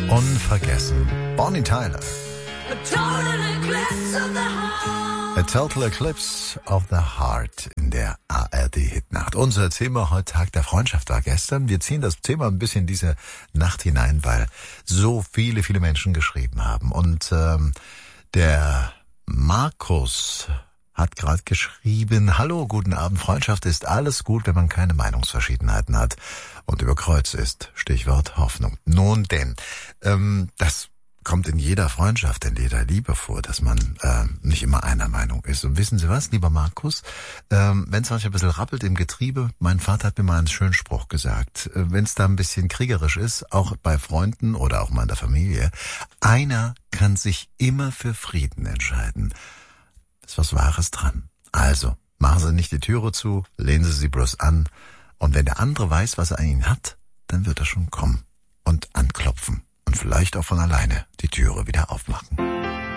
Unvergessen. Bonnie Tyler. A Total Eclipse of the Heart in der ARD-Hitnacht. Unser Thema heute Tag der Freundschaft war gestern. Wir ziehen das Thema ein bisschen in diese Nacht hinein, weil so viele Menschen geschrieben haben. Und der Markus hat gerade geschrieben: Hallo, guten Abend. Freundschaft ist alles gut, wenn man keine Meinungsverschiedenheiten hat und über Kreuz ist. Stichwort Hoffnung. Nun denn, das kommt in jeder Freundschaft, in jeder Liebe vor, dass man nicht immer einer Meinung ist. Und wissen Sie was, lieber Markus? Wenn es manchmal ein bisschen rappelt im Getriebe, mein Vater hat mir mal einen schönen Spruch gesagt, wenn es da ein bisschen kriegerisch ist, auch bei Freunden oder auch mal in der Familie, einer kann sich immer für Frieden entscheiden. Ist was Wahres dran. Also, machen Sie nicht die Türe zu, lehnen Sie sie bloß an. Und wenn der andere weiß, was er an Ihnen hat, dann wird er schon kommen und anklopfen. Und vielleicht auch von alleine die Türe wieder aufmachen.